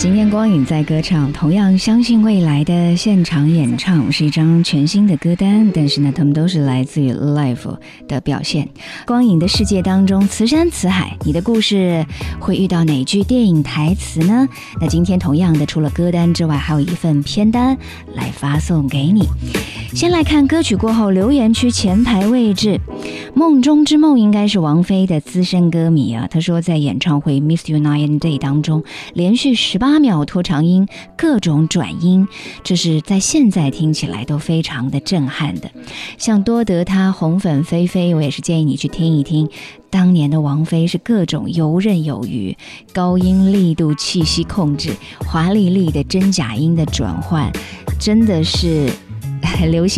今天光影在歌唱，同样相信未来的现场演唱是一张全新的歌单，但是呢，他们都是来自于 live 的表现。光影的世界当中，慈山慈海，你的故事会遇到哪句电影台词呢？那今天同样的，除了歌单之外，还有一份片单来发送给你。先来看歌曲过后留言区前排位置，梦中之梦应该是王菲的资深歌迷啊，他说在演唱会 Miss You Night and Day 当中连续18秒拖长音，各种转音，这是在现在听起来都非常的震撼的。像多得他红粉飞飞，我也是建议你去听一听，当年的王菲是各种游刃有余，高音力度气息控制，华丽丽的真假音的转换，真的是流行